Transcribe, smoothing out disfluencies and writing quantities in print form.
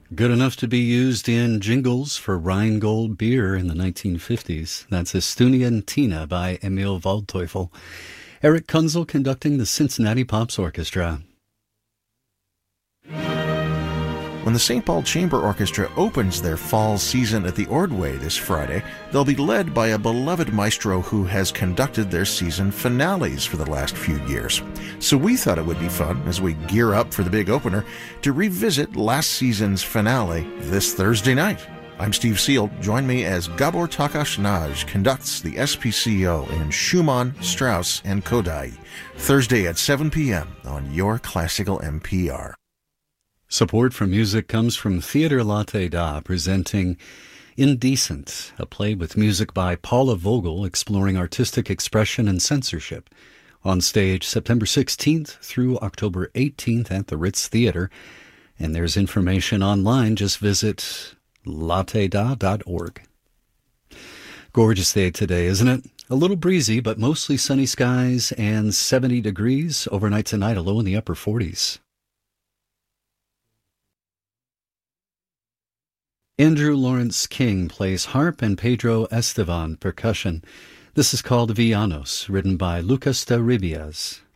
Good enough to be used in jingles for Rheingold beer in the 1950s. That's Estunian Tina by Emil Waldteufel. Eric Kunzel conducting the Cincinnati Pops Orchestra. When the St. Paul Chamber Orchestra opens their fall season at the Ordway this Friday, they'll be led by a beloved maestro who has conducted their season finales for the last few years. So we thought it would be fun, as we gear up for the big opener, to revisit last season's finale this Thursday night. I'm Steve Seal. Join me as Gabor Takas Nagy conducts the SPCO in Schumann, Strauss, and Kodai, Thursday at 7 p.m. on your Classical NPR. Support for music comes from Theater Latte Da, presenting Indecent, a play with music by Paula Vogel exploring artistic expression and censorship. On stage September 16th through October 18th at the Ritz Theater. And there's information online. Just visit latteda.org. Gorgeous day today, isn't it? A little breezy, but mostly sunny skies and 70 degrees. Overnight tonight, a low in the upper 40s. Andrew Lawrence King plays harp and Pedro Estevan percussion. This is called Villanos, written by Lucas de Ribias.